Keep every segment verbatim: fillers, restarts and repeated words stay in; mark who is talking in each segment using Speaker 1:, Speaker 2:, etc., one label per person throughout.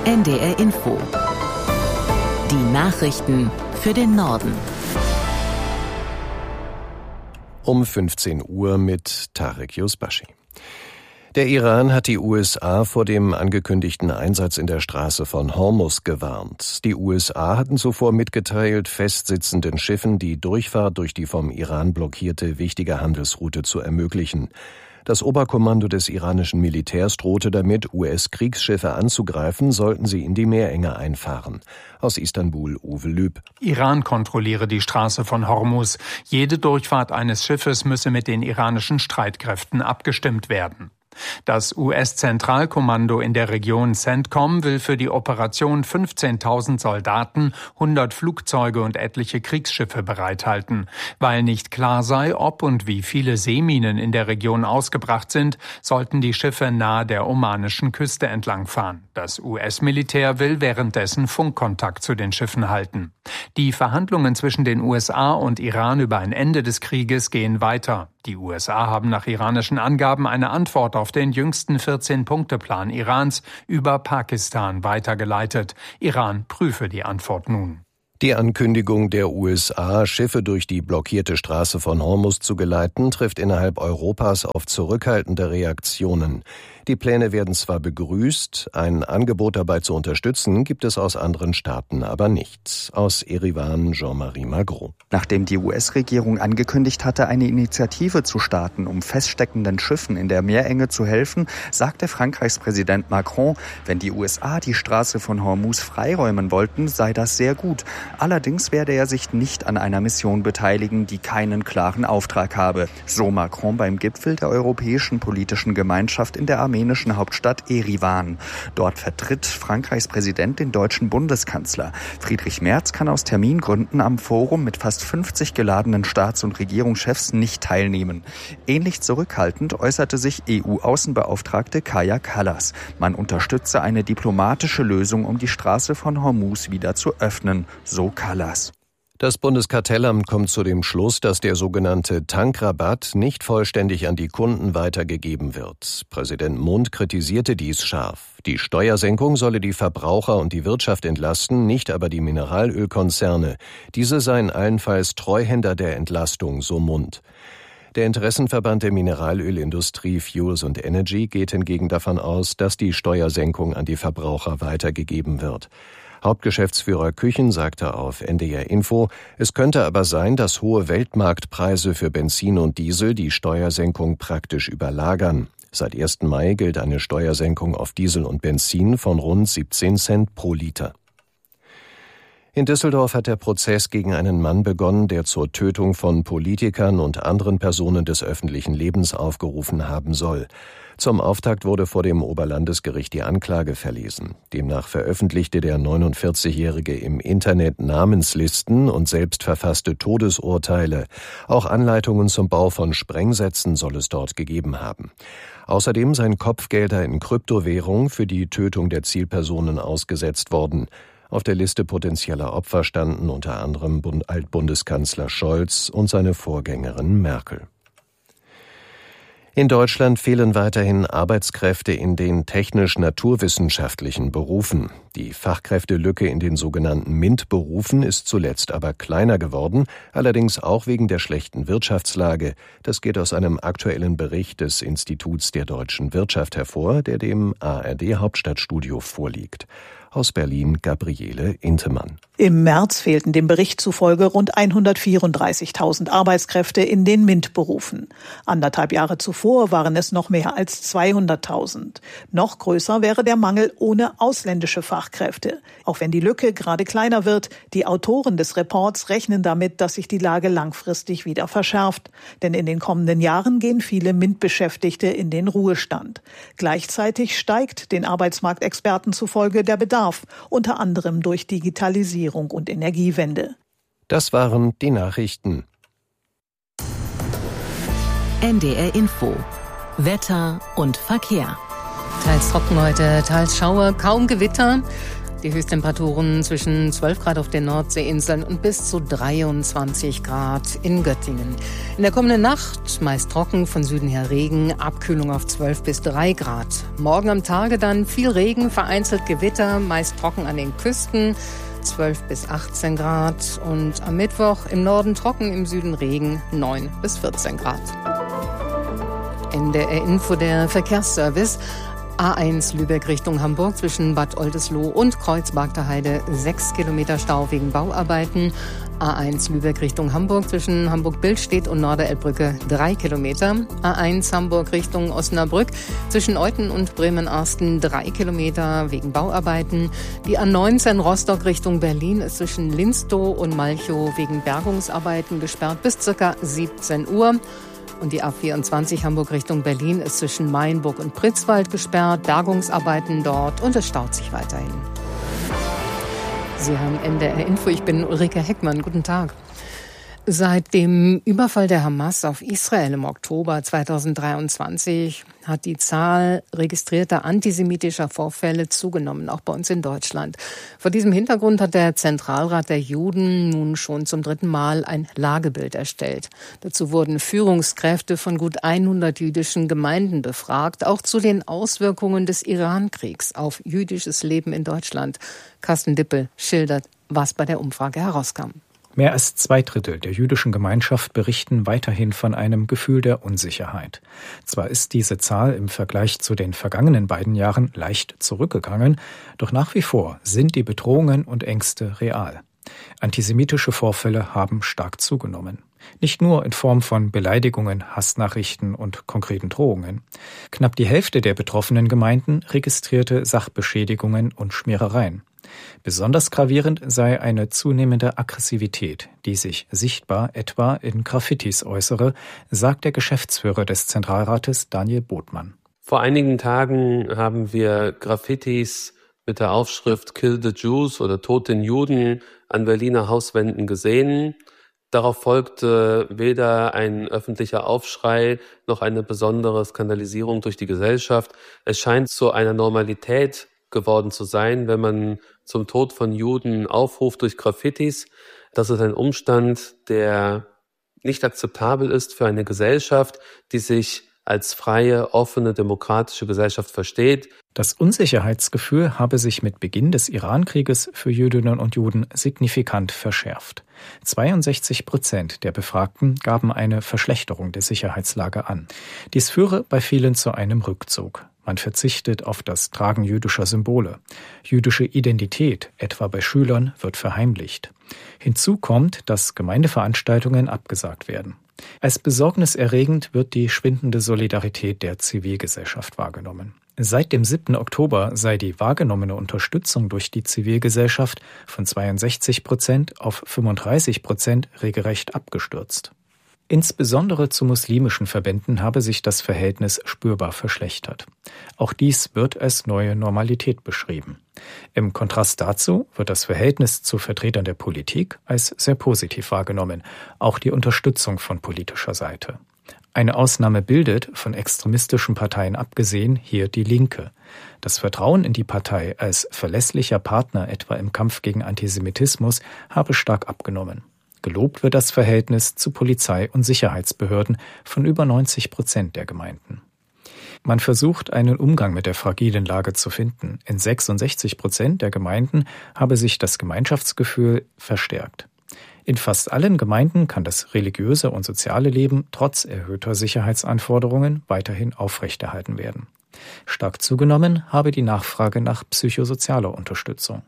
Speaker 1: N D R Info. Die Nachrichten für den Norden.
Speaker 2: Um fünfzehn Uhr mit Tarek Yusbashi. Der Iran hat die U S A vor dem angekündigten Einsatz in der Straße von Hormuz gewarnt. Die U S A hatten zuvor mitgeteilt, festsitzenden Schiffen die Durchfahrt durch die vom Iran blockierte wichtige Handelsroute zu ermöglichen. Das Oberkommando des iranischen Militärs drohte damit, U S-Kriegsschiffe anzugreifen, sollten sie in die Meerenge einfahren. Aus Istanbul, Uwe Lüb.
Speaker 3: Iran kontrolliere die Straße von Hormuz. Jede Durchfahrt eines Schiffes müsse mit den iranischen Streitkräften abgestimmt werden. Das U S-Zentralkommando in der Region CENTCOM will für die Operation fünfzehntausend Soldaten, hundert Flugzeuge und etliche Kriegsschiffe bereithalten. Weil nicht klar sei, ob und wie viele Seeminen in der Region ausgebracht sind, sollten die Schiffe nahe der omanischen Küste entlangfahren. Das U S-Militär will währenddessen Funkkontakt zu den Schiffen halten. Die Verhandlungen zwischen den U S A und Iran über ein Ende des Krieges gehen weiter. Die U S A haben nach iranischen Angaben eine Antwort auf den jüngsten vierzehn-Punkte-Plan Irans über Pakistan weitergeleitet. Iran prüfe die Antwort nun.
Speaker 2: Die Ankündigung der U S A, Schiffe durch die blockierte Straße von Hormuz zu geleiten, trifft innerhalb Europas auf zurückhaltende Reaktionen. Die Pläne werden zwar begrüßt, ein Angebot dabei zu unterstützen, gibt es aus anderen Staaten aber nicht. Aus Erivan, Jean-Marie Magro.
Speaker 4: Nachdem die U S-Regierung angekündigt hatte, eine Initiative zu starten, um feststeckenden Schiffen in der Meerenge zu helfen, sagte Frankreichs Präsident Macron, wenn die U S A die Straße von Hormuz freiräumen wollten, sei das sehr gut. Allerdings werde er sich nicht an einer Mission beteiligen, die keinen klaren Auftrag habe. So Macron beim Gipfel der Europäischen Politischen Gemeinschaft in der armenischen Hauptstadt Erivan. Dort vertritt Frankreichs Präsident den deutschen Bundeskanzler. Friedrich Merz kann aus Termingründen am Forum mit fast fünfzig geladenen Staats- und Regierungschefs nicht teilnehmen. Ähnlich zurückhaltend äußerte sich E U-Außenbeauftragte Kaja Kallas. Man unterstütze eine diplomatische Lösung, um die Straße von Hormuz wieder zu öffnen, so Kallas.
Speaker 2: Das Bundeskartellamt kommt zu dem Schluss, dass der sogenannte Tankrabatt nicht vollständig an die Kunden weitergegeben wird. Präsident Mund kritisierte dies scharf. Die Steuersenkung solle die Verbraucher und die Wirtschaft entlasten, nicht aber die Mineralölkonzerne. Diese seien allenfalls Treuhänder der Entlastung, so Mund. Der Interessenverband der Mineralölindustrie Fuels and Energy geht hingegen davon aus, dass die Steuersenkung an die Verbraucher weitergegeben wird. Hauptgeschäftsführer Küchen sagte auf N D R Info, es könnte aber sein, dass hohe Weltmarktpreise für Benzin und Diesel die Steuersenkung praktisch überlagern. Seit ersten Mai gilt eine Steuersenkung auf Diesel und Benzin von rund siebzehn Cent pro Liter. In Düsseldorf hat der Prozess gegen einen Mann begonnen, der zur Tötung von Politikern und anderen Personen des öffentlichen Lebens aufgerufen haben soll. Zum Auftakt wurde vor dem Oberlandesgericht die Anklage verlesen. Demnach veröffentlichte der neunundvierzigjährige im Internet Namenslisten und selbst verfasste Todesurteile. Auch Anleitungen zum Bau von Sprengsätzen soll es dort gegeben haben. Außerdem seien Kopfgelder in Kryptowährung für die Tötung der Zielpersonen ausgesetzt worden. Auf der Liste potenzieller Opfer standen unter anderem Altbundeskanzler Scholz und seine Vorgängerin Merkel. In Deutschland fehlen weiterhin Arbeitskräfte in den technisch-naturwissenschaftlichen Berufen. Die Fachkräftelücke in den sogenannten MINT-Berufen ist zuletzt aber kleiner geworden, allerdings auch wegen der schlechten Wirtschaftslage. Das geht aus einem aktuellen Bericht des Instituts der deutschen Wirtschaft hervor, der dem A R D-Hauptstadtstudio vorliegt. Aus Berlin Gabriele Intemann.
Speaker 5: Im März fehlten dem Bericht zufolge rund hundertvierunddreißigtausend Arbeitskräfte in den MINT-Berufen. Anderthalb Jahre zuvor waren es noch mehr als zweihunderttausend. Noch größer wäre der Mangel ohne ausländische Fachkräfte. Auch wenn die Lücke gerade kleiner wird, die Autoren des Reports rechnen damit, dass sich die Lage langfristig wieder verschärft. Denn in den kommenden Jahren gehen viele MINT-Beschäftigte in den Ruhestand. Gleichzeitig steigt den Arbeitsmarktexperten zufolge der Bedarf, unter anderem durch Digitalisierung und Energiewende.
Speaker 2: Das waren die Nachrichten.
Speaker 1: N D R Info. Wetter und Verkehr.
Speaker 6: Teils trocken heute, teils Schauer, kaum Gewitter. Die Höchsttemperaturen zwischen zwölf Grad auf den Nordseeinseln und bis zu dreiundzwanzig Grad in Göttingen. In der kommenden Nacht meist trocken, von Süden her Regen, Abkühlung auf zwölf bis drei Grad. Morgen am Tage dann viel Regen, vereinzelt Gewitter, meist trocken an den Küsten, zwölf bis achtzehn Grad. Und am Mittwoch im Norden trocken, im Süden Regen, neun bis vierzehn Grad. In der Info der Verkehrsservice. A eins Lübeck Richtung Hamburg zwischen Bad Oldesloe und Kreuzberger Heide sechs Kilometer Stau wegen Bauarbeiten. A eins Lübeck Richtung Hamburg zwischen Hamburg-Billstedt und Norderelbbrücke drei Kilometer. A eins Hamburg Richtung Osnabrück zwischen Euthen und Bremen-Arsten drei Kilometer wegen Bauarbeiten. Die A neunzehn Rostock Richtung Berlin ist zwischen Linstow und Malchow wegen Bergungsarbeiten gesperrt bis ca. siebzehn Uhr. Und die A vierundzwanzig Hamburg Richtung Berlin ist zwischen Mainburg und Pritzwalk gesperrt. Bergungsarbeiten dort und es staut sich weiterhin. Sie haben N D R Info. Ich bin Ulrike Heckmann. Guten Tag. Seit dem Überfall der Hamas auf Israel im Oktober zweitausenddreiundzwanzig hat die Zahl registrierter antisemitischer Vorfälle zugenommen, auch bei uns in Deutschland. Vor diesem Hintergrund hat der Zentralrat der Juden nun schon zum dritten Mal ein Lagebild erstellt. Dazu wurden Führungskräfte von gut hundert jüdischen Gemeinden befragt, auch zu den Auswirkungen des Irankriegs auf jüdisches Leben in Deutschland. Carsten Dippel schildert, was bei der Umfrage herauskam.
Speaker 7: Mehr als zwei Drittel der jüdischen Gemeinschaft berichten weiterhin von einem Gefühl der Unsicherheit. Zwar ist diese Zahl im Vergleich zu den vergangenen beiden Jahren leicht zurückgegangen, doch nach wie vor sind die Bedrohungen und Ängste real. Antisemitische Vorfälle haben stark zugenommen. Nicht nur in Form von Beleidigungen, Hassnachrichten und konkreten Drohungen. Knapp die Hälfte der betroffenen Gemeinden registrierte Sachbeschädigungen und Schmierereien. Besonders gravierend sei eine zunehmende Aggressivität, die sich sichtbar etwa in Graffitis äußere, sagt der Geschäftsführer des Zentralrates Daniel Botmann.
Speaker 8: Vor einigen Tagen haben wir Graffitis mit der Aufschrift Kill the Jews oder Tod den Juden an Berliner Hauswänden gesehen. Darauf folgte weder ein öffentlicher Aufschrei noch eine besondere Skandalisierung durch die Gesellschaft. Es scheint zu einer Normalität geworden zu sein, wenn man zum Tod von Juden aufruft durch Graffitis. Das ist ein Umstand, der nicht akzeptabel ist für eine Gesellschaft, die sich als freie, offene, demokratische Gesellschaft versteht.
Speaker 7: Das Unsicherheitsgefühl habe sich mit Beginn des Irankrieges für Jüdinnen und Juden signifikant verschärft. zweiundsechzig Prozent der Befragten gaben eine Verschlechterung der Sicherheitslage an. Dies führe bei vielen zu einem Rückzug. Man verzichtet auf das Tragen jüdischer Symbole. Jüdische Identität, etwa bei Schülern, wird verheimlicht. Hinzu kommt, dass Gemeindeveranstaltungen abgesagt werden. Als besorgniserregend wird die schwindende Solidarität der Zivilgesellschaft wahrgenommen. Seit dem siebten Oktober sei die wahrgenommene Unterstützung durch die Zivilgesellschaft von zweiundsechzig Prozent auf fünfunddreißig Prozent regelrecht abgestürzt. Insbesondere zu muslimischen Verbänden habe sich das Verhältnis spürbar verschlechtert. Auch dies wird als neue Normalität beschrieben. Im Kontrast dazu wird das Verhältnis zu Vertretern der Politik als sehr positiv wahrgenommen, auch die Unterstützung von politischer Seite. Eine Ausnahme bildet, von extremistischen Parteien abgesehen, hier die Linke. Das Vertrauen in die Partei als verlässlicher Partner etwa im Kampf gegen Antisemitismus habe stark abgenommen. Gelobt wird das Verhältnis zu Polizei und Sicherheitsbehörden von über neunzig Prozent der Gemeinden. Man versucht, einen Umgang mit der fragilen Lage zu finden. In sechsundsechzig Prozent der Gemeinden habe sich das Gemeinschaftsgefühl verstärkt. In fast allen Gemeinden kann das religiöse und soziale Leben trotz erhöhter Sicherheitsanforderungen weiterhin aufrechterhalten werden. Stark zugenommen habe die Nachfrage nach psychosozialer Unterstützung.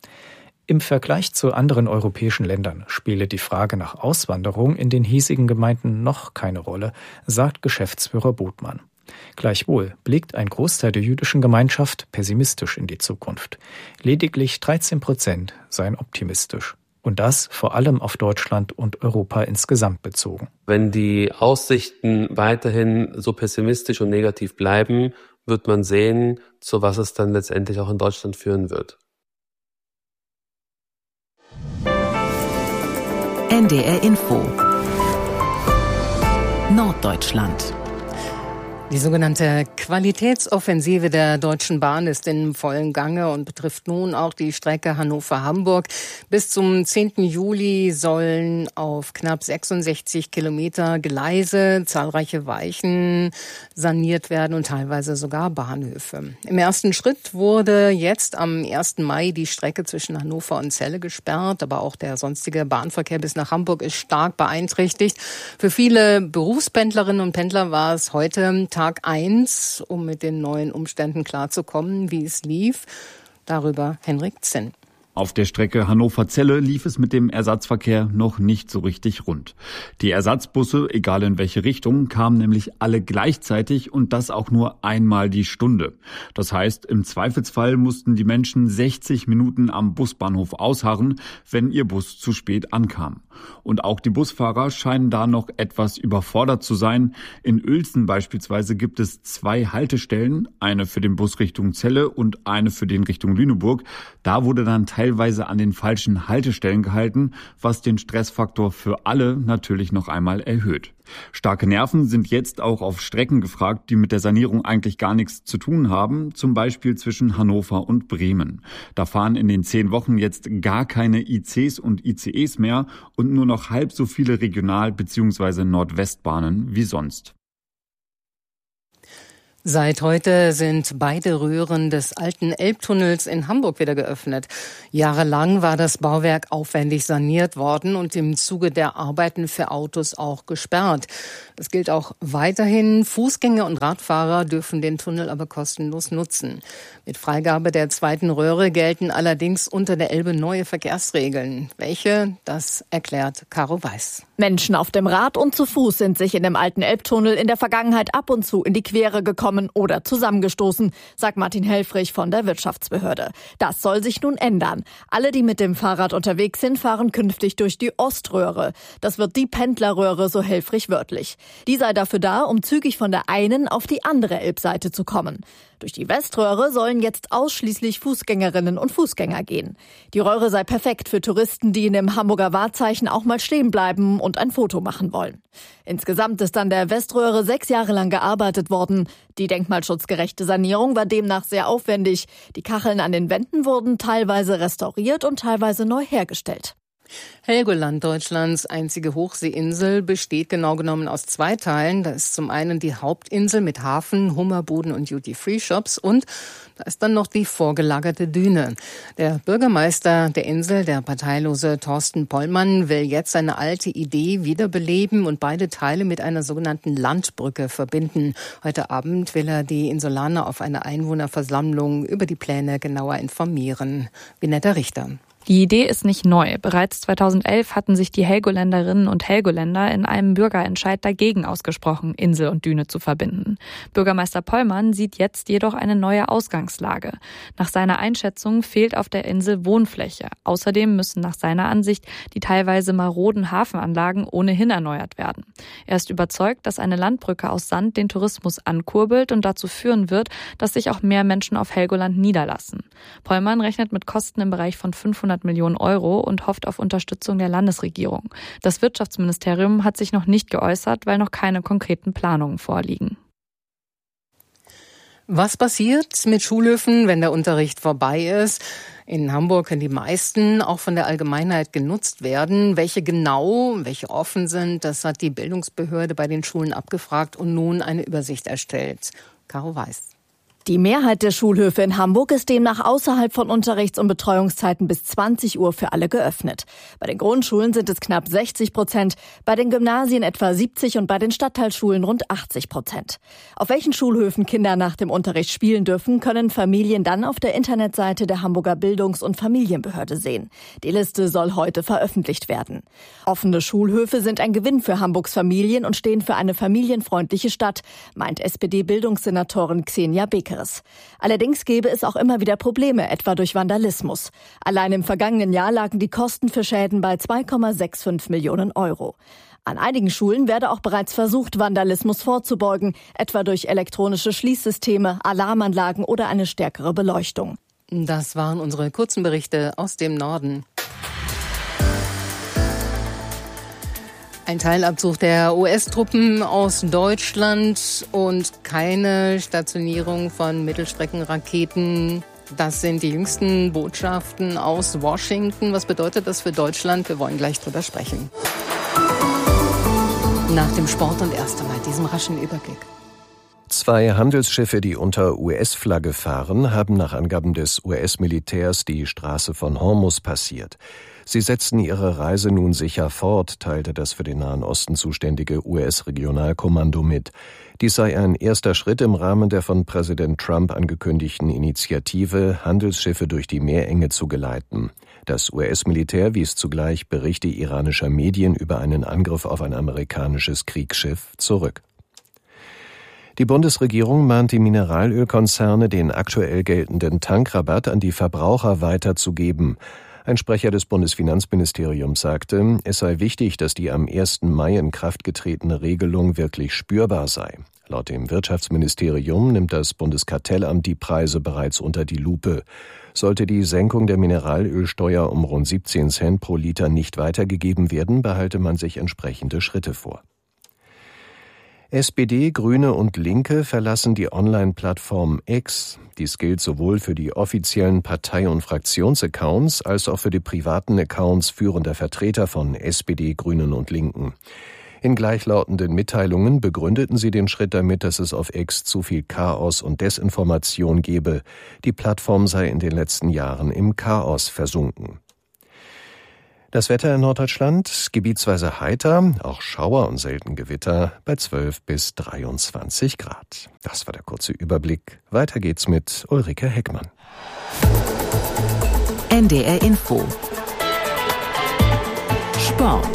Speaker 7: Im Vergleich zu anderen europäischen Ländern spiele die Frage nach Auswanderung in den hiesigen Gemeinden noch keine Rolle, sagt Geschäftsführer Botmann. Gleichwohl blickt ein Großteil der jüdischen Gemeinschaft pessimistisch in die Zukunft. Lediglich dreizehn Prozent seien optimistisch. Und das vor allem auf Deutschland und Europa insgesamt bezogen.
Speaker 8: Wenn die Aussichten weiterhin so pessimistisch und negativ bleiben, wird man sehen, zu was es dann letztendlich auch in Deutschland führen wird.
Speaker 1: N D R Info Norddeutschland.
Speaker 6: Die sogenannte Qualitätsoffensive der Deutschen Bahn ist in vollem Gange und betrifft nun auch die Strecke Hannover-Hamburg. Bis zum zehnten Juli sollen auf knapp sechsundsechzig Kilometer Gleise zahlreiche Weichen saniert werden und teilweise sogar Bahnhöfe. Im ersten Schritt wurde jetzt am ersten Mai die Strecke zwischen Hannover und Celle gesperrt, aber auch der sonstige Bahnverkehr bis nach Hamburg ist stark beeinträchtigt. Für viele Berufspendlerinnen und Pendler war es heute Tag eins, um mit den neuen Umständen klarzukommen, wie es lief. Darüber Henrik Zinn.
Speaker 9: Auf der Strecke Hannover-Celle lief es mit dem Ersatzverkehr noch nicht so richtig rund. Die Ersatzbusse, egal in welche Richtung, kamen nämlich alle gleichzeitig und das auch nur einmal die Stunde. Das heißt, im Zweifelsfall mussten die Menschen sechzig Minuten am Busbahnhof ausharren, wenn ihr Bus zu spät ankam. Und auch die Busfahrer scheinen da noch etwas überfordert zu sein. In Uelzen beispielsweise gibt es zwei Haltestellen, eine für den Bus Richtung Celle und eine für den Richtung Lüneburg. Da wurde dann teilweise an den falschen Haltestellen gehalten, was den Stressfaktor für alle natürlich noch einmal erhöht. Starke Nerven sind jetzt auch auf Strecken gefragt, die mit der Sanierung eigentlich gar nichts zu tun haben, zum Beispiel zwischen Hannover und Bremen. Da fahren in den zehn Wochen jetzt gar keine I Cs und I C Es mehr und nur noch halb so viele Regional- bzw. Nordwestbahnen wie sonst.
Speaker 6: Seit heute sind beide Röhren des alten Elbtunnels in Hamburg wieder geöffnet. Jahrelang war das Bauwerk aufwendig saniert worden und im Zuge der Arbeiten für Autos auch gesperrt. Es gilt auch weiterhin, Fußgänger und Radfahrer dürfen den Tunnel aber kostenlos nutzen. Mit Freigabe der zweiten Röhre gelten allerdings unter der Elbe neue Verkehrsregeln. Welche? Das erklärt Caro Weiß.
Speaker 10: Menschen auf dem Rad und zu Fuß sind sich in dem alten Elbtunnel in der Vergangenheit ab und zu in die Quere gekommen oder zusammengestoßen, sagt Martin Helfrich von der Wirtschaftsbehörde. Das soll sich nun ändern. Alle, die mit dem Fahrrad unterwegs sind, fahren künftig durch die Oströhre. Das wird die Pendlerröhre, so Helfrich wörtlich. Die sei dafür da, um zügig von der einen auf die andere Elbseite zu kommen. Durch die Weströhre sollen jetzt ausschließlich Fußgängerinnen und Fußgänger gehen. Die Röhre sei perfekt für Touristen, die in dem Hamburger Wahrzeichen auch mal stehen bleiben und ein Foto machen wollen. Insgesamt ist an der Weströhre sechs Jahre lang gearbeitet worden. Die denkmalschutzgerechte Sanierung war demnach sehr aufwendig. Die Kacheln an den Wänden wurden teilweise restauriert und teilweise neu hergestellt.
Speaker 6: Helgoland, Deutschlands einzige Hochseeinsel, besteht genau genommen aus zwei Teilen. Da ist zum einen die Hauptinsel mit Hafen, Hummerbuden und Duty-Free-Shops und da ist dann noch die vorgelagerte Düne. Der Bürgermeister der Insel, der parteilose Thorsten Pollmann, will jetzt seine alte Idee wiederbeleben und beide Teile mit einer sogenannten Landbrücke verbinden. Heute Abend will er die Insulaner auf einer Einwohnerversammlung über die Pläne genauer informieren. Vinetta Richter.
Speaker 11: Die Idee ist nicht neu. Bereits zweitausendelf hatten sich die Helgoländerinnen und Helgoländer in einem Bürgerentscheid dagegen ausgesprochen, Insel und Düne zu verbinden. Bürgermeister Pollmann sieht jetzt jedoch eine neue Ausgangslage. Nach seiner Einschätzung fehlt auf der Insel Wohnfläche. Außerdem müssen nach seiner Ansicht die teilweise maroden Hafenanlagen ohnehin erneuert werden. Er ist überzeugt, dass eine Landbrücke aus Sand den Tourismus ankurbelt und dazu führen wird, dass sich auch mehr Menschen auf Helgoland niederlassen. Pollmann rechnet mit Kosten im Bereich von fünfhundert Millionen Euro und hofft auf Unterstützung der Landesregierung. Das Wirtschaftsministerium hat sich noch nicht geäußert, weil noch keine konkreten Planungen vorliegen.
Speaker 6: Was passiert mit Schulhöfen, wenn der Unterricht vorbei ist? In Hamburg können die meisten auch von der Allgemeinheit genutzt werden. Welche genau, welche offen sind, das hat die Bildungsbehörde bei den Schulen abgefragt und nun eine Übersicht erstellt. Caro Weiß.
Speaker 10: Die Mehrheit der Schulhöfe in Hamburg ist demnach außerhalb von Unterrichts- und Betreuungszeiten bis zwanzig Uhr für alle geöffnet. Bei den Grundschulen sind es knapp sechzig Prozent, bei den Gymnasien etwa siebzig und bei den Stadtteilschulen rund achtzig Prozent. Auf welchen Schulhöfen Kinder nach dem Unterricht spielen dürfen, können Familien dann auf der Internetseite der Hamburger Bildungs- und Familienbehörde sehen. Die Liste soll heute veröffentlicht werden. Offene Schulhöfe sind ein Gewinn für Hamburgs Familien und stehen für eine familienfreundliche Stadt, meint S P D-Bildungssenatorin Xenia Bekeres. Allerdings gäbe es auch immer wieder Probleme, etwa durch Vandalismus. Allein im vergangenen Jahr lagen die Kosten für Schäden bei zwei Komma fünfundsechzig Millionen Euro. An einigen Schulen werde auch bereits versucht, Vandalismus vorzubeugen, etwa durch elektronische Schließsysteme, Alarmanlagen oder eine stärkere Beleuchtung.
Speaker 6: Das waren unsere kurzen Berichte aus dem Norden. Ein Teilabzug der U S-Truppen aus Deutschland und keine Stationierung von Mittelstreckenraketen. Das sind die jüngsten Botschaften aus Washington. Was bedeutet das für Deutschland? Wir wollen gleich drüber sprechen. Nach dem Sport und erst einmal diesem raschen Überblick.
Speaker 2: Zwei Handelsschiffe, die unter U S-Flagge fahren, haben nach Angaben des U S-Militärs die Straße von Hormuz passiert. Sie setzten ihre Reise nun sicher fort, teilte das für den Nahen Osten zuständige U S-Regionalkommando mit. Dies sei ein erster Schritt im Rahmen der von Präsident Trump angekündigten Initiative, Handelsschiffe durch die Meerenge zu geleiten. Das U S-Militär wies zugleich Berichte iranischer Medien über einen Angriff auf ein amerikanisches Kriegsschiff zurück. Die Bundesregierung mahnt die Mineralölkonzerne, den aktuell geltenden Tankrabatt an die Verbraucher weiterzugeben. Ein Sprecher des Bundesfinanzministeriums sagte, es sei wichtig, dass die am ersten Mai in Kraft getretene Regelung wirklich spürbar sei. Laut dem Wirtschaftsministerium nimmt das Bundeskartellamt die Preise bereits unter die Lupe. Sollte die Senkung der Mineralölsteuer um rund siebzehn Cent pro Liter nicht weitergegeben werden, behalte man sich entsprechende Schritte vor. S P D, Grüne und Linke verlassen die Online-Plattform X. Dies gilt sowohl für die offiziellen Partei- und Fraktionsaccounts als auch für die privaten Accounts führender Vertreter von S P D, Grünen und Linken. In gleichlautenden Mitteilungen begründeten sie den Schritt damit, dass es auf X zu viel Chaos und Desinformation gebe. Die Plattform sei in den letzten Jahren im Chaos versunken. Das Wetter in Norddeutschland gebietsweise heiter, auch Schauer und selten Gewitter bei zwölf bis dreiundzwanzig Grad. Das war der kurze Überblick. Weiter geht's mit Ulrike Heckmann.
Speaker 1: N D R Info. Sport.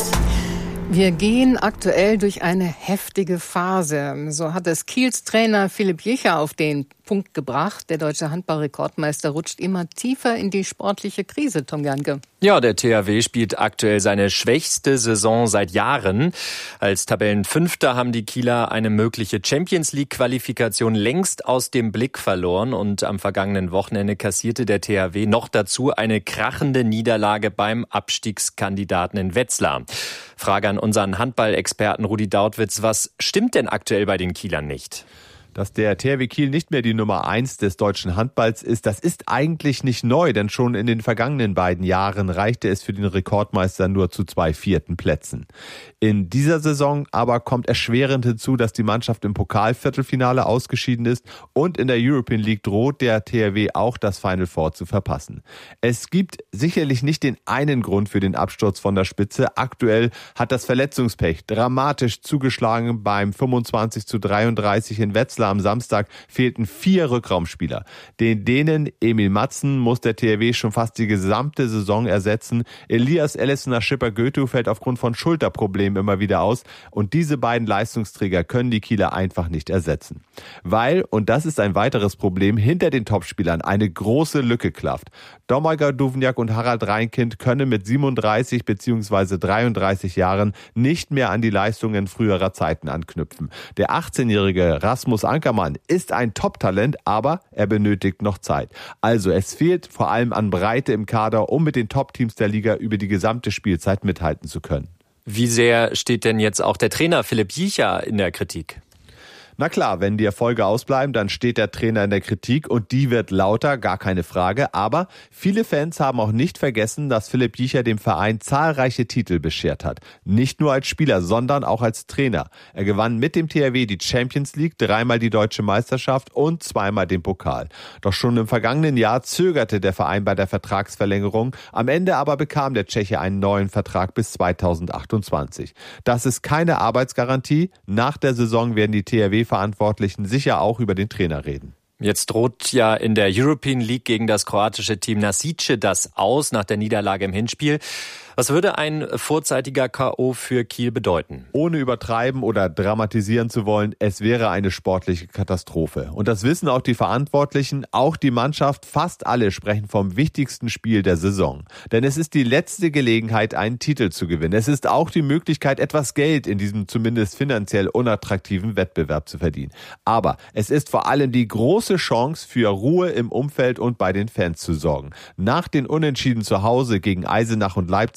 Speaker 6: Wir gehen aktuell durch eine heftige Phase. So hat es Kiels Trainer Philipp Jicher auf den Punkt gebracht. Der deutsche Handball-Rekordmeister rutscht immer tiefer in die sportliche Krise, Tom Janke.
Speaker 12: Ja, der T H W spielt aktuell seine schwächste Saison seit Jahren. Als Tabellenfünfter haben die Kieler eine mögliche Champions-League-Qualifikation längst aus dem Blick verloren. Und am vergangenen Wochenende kassierte der T H W noch dazu eine krachende Niederlage beim Abstiegskandidaten in Wetzlar. Frage an unseren Handball-Experten Rudi Dautwitz, was stimmt denn aktuell bei den Kielern nicht?
Speaker 13: Dass der T H W Kiel nicht mehr die Nummer eins des deutschen Handballs ist, das ist eigentlich nicht neu, denn schon in den vergangenen beiden Jahren reichte es für den Rekordmeister nur zu zwei vierten Plätzen. In dieser Saison aber kommt erschwerend hinzu, dass die Mannschaft im Pokalviertelfinale ausgeschieden ist und in der European League droht der T H W auch das Final Four zu verpassen. Es gibt sicherlich nicht den einen Grund für den Absturz von der Spitze. Aktuell hat das Verletzungspech dramatisch zugeschlagen beim fünfundzwanzig zu dreiunddreißig in Wetzlar. Am Samstag fehlten vier Rückraumspieler. Den Dänen Emil Matzen muss der T H W schon fast die gesamte Saison ersetzen. Elias Ellison Schipper Goethe fällt aufgrund von Schulterproblemen immer wieder aus. Und diese beiden Leistungsträger können die Kieler einfach nicht ersetzen. Weil, und das ist ein weiteres Problem, hinter den Topspielern eine große Lücke klafft. Domagoj Duvnjak und Harald Reinkind können mit siebenunddreißig bzw. dreiunddreißig Jahren nicht mehr an die Leistungen früherer Zeiten anknüpfen. Der achtzehnjährige Rasmus Ankermann ist ein Top-Talent, aber er benötigt noch Zeit. Also es fehlt vor allem an Breite im Kader, um mit den Top-Teams der Liga über die gesamte Spielzeit mithalten zu können.
Speaker 12: Wie sehr steht denn jetzt auch der Trainer Philipp Jicher in der Kritik?
Speaker 13: Na klar, wenn die Erfolge ausbleiben, dann steht der Trainer in der Kritik und die wird lauter, gar keine Frage. Aber viele Fans haben auch nicht vergessen, dass Philipp Jicher dem Verein zahlreiche Titel beschert hat. Nicht nur als Spieler, sondern auch als Trainer. Er gewann mit dem T H W die Champions League, dreimal die Deutsche Meisterschaft und zweimal den Pokal. Doch schon im vergangenen Jahr zögerte der Verein bei der Vertragsverlängerung. Am Ende aber bekam der Tscheche einen neuen Vertrag bis zweitausendachtundzwanzig. Das ist keine Arbeitsgarantie. Nach der Saison werden die T H W Verantwortlichen sicher auch über den Trainer reden.
Speaker 12: Jetzt droht ja in der European League gegen das kroatische Team Nasice das Aus nach der Niederlage im Hinspiel. Was würde ein vorzeitiger K O für Kiel bedeuten?
Speaker 13: Ohne übertreiben oder dramatisieren zu wollen, es wäre eine sportliche Katastrophe. Und das wissen auch die Verantwortlichen, auch die Mannschaft, fast alle sprechen vom wichtigsten Spiel der Saison. Denn es ist die letzte Gelegenheit, einen Titel zu gewinnen. Es ist auch die Möglichkeit, etwas Geld in diesem zumindest finanziell unattraktiven Wettbewerb zu verdienen. Aber es ist vor allem die große Chance, für Ruhe im Umfeld und bei den Fans zu sorgen. Nach den Unentschieden zu Hause gegen Eisenach und Leipzig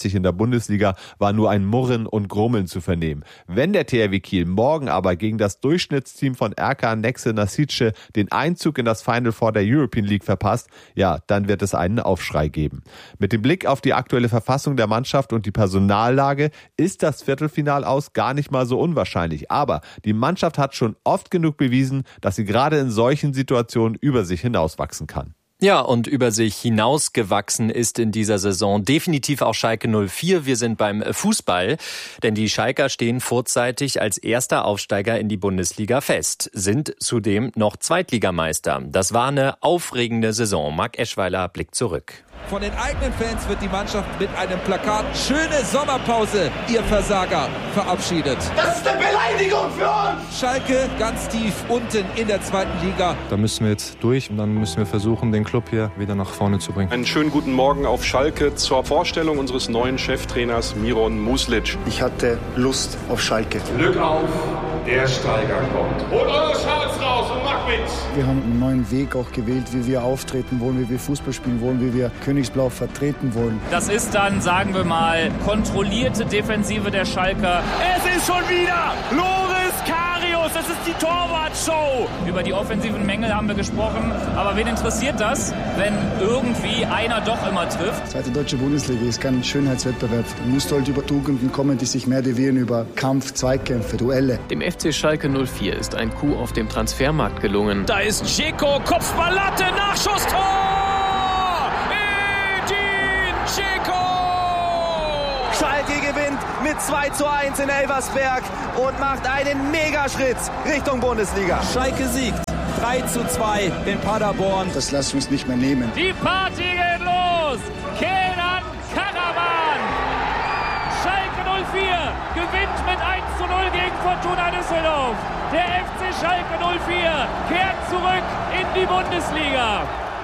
Speaker 13: dreißig in der Bundesliga war nur ein Murren und Grummeln zu vernehmen. Wenn der T H W Kiel morgen aber gegen das Durchschnittsteam von R K Nexe Nasice den Einzug in das Final Four der European League verpasst, ja, dann wird es einen Aufschrei geben. Mit dem Blick auf die aktuelle Verfassung der Mannschaft und die Personallage ist das Viertelfinal aus gar nicht mal so unwahrscheinlich. Aber die Mannschaft hat schon oft genug bewiesen, dass sie gerade in solchen Situationen über sich hinauswachsen kann.
Speaker 12: Ja, und über sich hinausgewachsen ist in dieser Saison definitiv auch Schalke null vier. Wir sind beim Fußball, denn die Schalker stehen vorzeitig als erster Aufsteiger in die Bundesliga fest, sind zudem noch Zweitligameister. Das war eine aufregende Saison. Marc Eschweiler blickt zurück.
Speaker 14: Von den eigenen Fans wird die Mannschaft mit einem Plakat "Schöne Sommerpause, ihr Versager" verabschiedet.
Speaker 15: Das ist eine Beleidigung für uns!
Speaker 14: Schalke ganz tief unten in der zweiten Liga.
Speaker 16: Da müssen wir jetzt durch und dann müssen wir versuchen, den Club hier wieder nach vorne zu bringen.
Speaker 17: Einen schönen guten Morgen auf Schalke zur Vorstellung unseres neuen Cheftrainers Miron Muslic.
Speaker 18: Ich hatte Lust auf Schalke.
Speaker 19: Glück auf, der Steiger kommt.
Speaker 15: Holt eure Schals raus und macht mit!
Speaker 18: Wir haben einen neuen Weg auch gewählt, wie wir auftreten wollen, wie wir Fußball spielen wollen, wie wir Königsblau vertreten wollen.
Speaker 20: Das ist dann, sagen wir mal, kontrollierte Defensive der Schalker.
Speaker 15: Es ist schon wieder Loris Karius, das ist die Torwartshow.
Speaker 20: Über die offensiven Mängel haben wir gesprochen, aber wen interessiert das, wenn irgendwie einer doch immer trifft?
Speaker 18: Zweite deutsche Bundesliga ist kein Schönheitswettbewerb. Da musst du halt über Tugenden kommen, die sich mehr definieren über Kampf, Zweikämpfe, Duelle.
Speaker 21: Dem F C Schalke null vier ist ein Coup auf dem Transfermarkt gelungen.
Speaker 15: Da ist Dzeko, Kopfballlatte, Nachschusstor! Schalke gewinnt mit zwei zu eins in Elversberg und macht einen Megaschritt Richtung Bundesliga. Schalke siegt drei zu zwei in Paderborn.
Speaker 18: Das lassen wir uns nicht mehr nehmen.
Speaker 20: Die Party geht los! Kenan Karaman! Schalke null vier gewinnt mit eins zu null gegen Fortuna Düsseldorf. Der F C Schalke null vier kehrt zurück in die Bundesliga.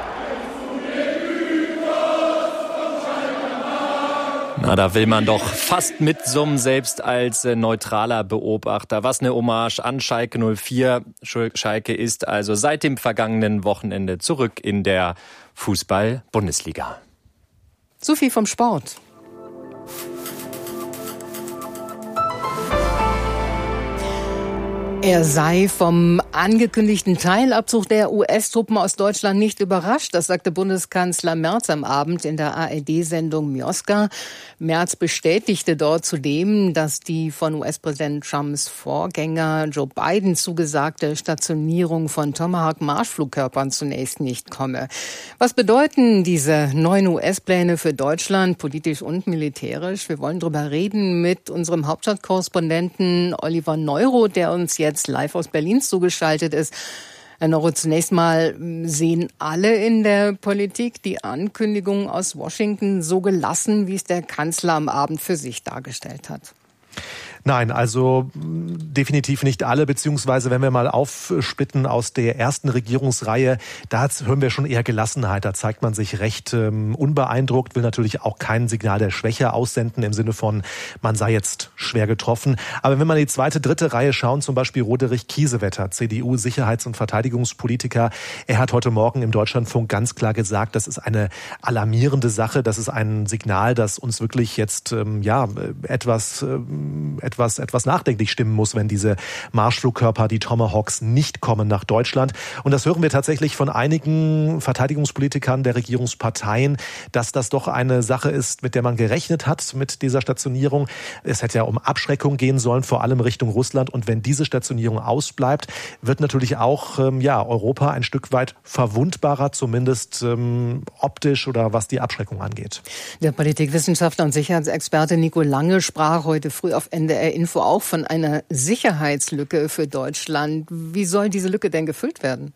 Speaker 12: Na, da will man doch fast mitsummen, selbst als äh, neutraler Beobachter. Was eine Hommage an Schalke null vier. Schalke ist also seit dem vergangenen Wochenende zurück in der Fußball-Bundesliga.
Speaker 6: So viel vom Sport. Er sei vom angekündigten Teilabzug der U S-Truppen aus Deutschland nicht überrascht. Das sagte Bundeskanzler Merz am Abend in der A R D-Sendung Mioska. Merz bestätigte dort zudem, dass die von U S-Präsident Trumps Vorgänger Joe Biden zugesagte Stationierung von Tomahawk-Marschflugkörpern zunächst nicht komme. Was bedeuten diese neuen U S-Pläne für Deutschland, politisch und militärisch? Wir wollen darüber reden mit unserem Hauptstadtkorrespondenten Oliver Neuroth, der uns jetzt live aus Berlin zugeschaltet ist. Herr Neuroth, zunächst mal, sehen alle in der Politik die Ankündigungen aus Washington so gelassen, wie es der Kanzler am Abend für sich dargestellt hat?
Speaker 22: Nein, also definitiv nicht alle, beziehungsweise wenn wir mal aufsplitten aus der ersten Regierungsreihe, da hören wir schon eher Gelassenheit. Da zeigt man sich recht ähm, unbeeindruckt, will natürlich auch kein Signal der Schwäche aussenden im Sinne von, man sei jetzt schwer getroffen. Aber wenn man die zweite, dritte Reihe schauen, zum Beispiel Roderich Kiesewetter, C D U-Sicherheits- und Verteidigungspolitiker, er hat heute Morgen im Deutschlandfunk ganz klar gesagt, das ist eine alarmierende Sache, das ist ein Signal, das uns wirklich jetzt ähm, ja etwas ähm, etwas, etwas nachdenklich stimmen muss, wenn diese Marschflugkörper, die Tomahawks, nicht kommen nach Deutschland. Und das hören wir tatsächlich von einigen Verteidigungspolitikern der Regierungsparteien, dass das doch eine Sache ist, mit der man gerechnet hat, mit dieser Stationierung. Es hätte ja um Abschreckung gehen sollen, vor allem Richtung Russland. Und wenn diese Stationierung ausbleibt, wird natürlich auch ähm, ja, Europa ein Stück weit verwundbarer, zumindest ähm, optisch oder was die Abschreckung angeht.
Speaker 6: Der Politikwissenschaftler und Sicherheitsexperte Nico Lange sprach heute früh auf N D R Info auch von einer Sicherheitslücke für Deutschland. Wie soll diese Lücke denn gefüllt werden?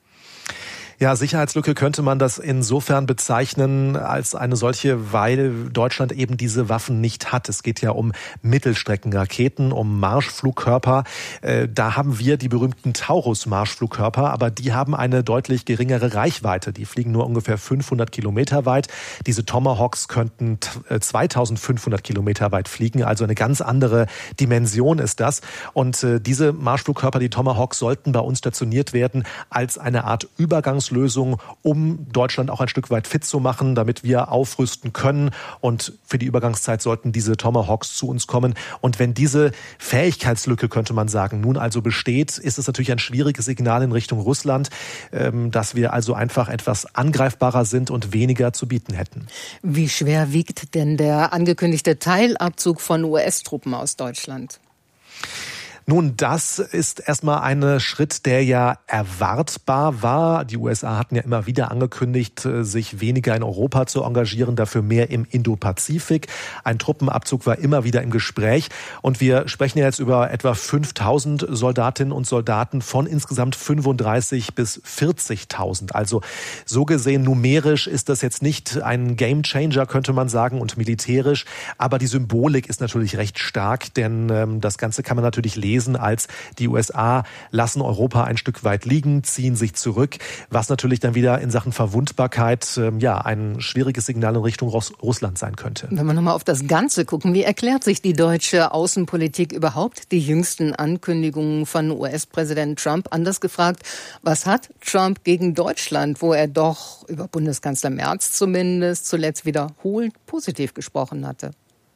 Speaker 22: Ja, Sicherheitslücke könnte man das insofern bezeichnen als eine solche, weil Deutschland eben diese Waffen nicht hat. Es geht ja um Mittelstreckenraketen, um Marschflugkörper. Da haben wir die berühmten Taurus-Marschflugkörper, aber die haben eine deutlich geringere Reichweite. Die fliegen nur ungefähr fünfhundert Kilometer weit. Diese Tomahawks könnten zweitausendfünfhundert Kilometer weit fliegen, also eine ganz andere Dimension ist das. Und diese Marschflugkörper, die Tomahawks, sollten bei uns stationiert werden als eine Art Übergangs Übergangslösung, um Deutschland auch ein Stück weit fit zu machen, damit wir aufrüsten können. Und für die Übergangszeit sollten diese Tomahawks zu uns kommen. Und wenn diese Fähigkeitslücke, könnte man sagen, nun also besteht, ist es natürlich ein schwieriges Signal in Richtung Russland, dass wir also einfach etwas angreifbarer sind und weniger zu bieten hätten.
Speaker 6: Wie schwer wiegt denn der angekündigte Teilabzug von U S-Truppen aus Deutschland?
Speaker 22: Nun, das ist erstmal ein Schritt, der ja erwartbar war. Die U S A hatten ja immer wieder angekündigt, sich weniger in Europa zu engagieren, dafür mehr im Indopazifik. Ein Truppenabzug war immer wieder im Gespräch. Und wir sprechen ja jetzt über etwa fünftausend Soldatinnen und Soldaten von insgesamt fünfunddreißig bis vierzigtausend. Also so gesehen numerisch ist das jetzt nicht ein Gamechanger, könnte man sagen, und militärisch. Aber die Symbolik ist natürlich recht stark, denn ähm, das Ganze kann man natürlich lesen als die U S A lassen Europa ein Stück weit liegen, ziehen sich zurück, was natürlich dann wieder in Sachen Verwundbarkeit ähm, ja ein schwieriges Signal in Richtung Russ- Russland sein könnte.
Speaker 6: Wenn wir nochmal auf das Ganze gucken, wie erklärt sich die deutsche Außenpolitik überhaupt die jüngsten Ankündigungen von U S-Präsident Trump? Anders gefragt, was hat Trump gegen Deutschland, wo er doch über Bundeskanzler Merz zumindest zuletzt wiederholt positiv gesprochen hatte?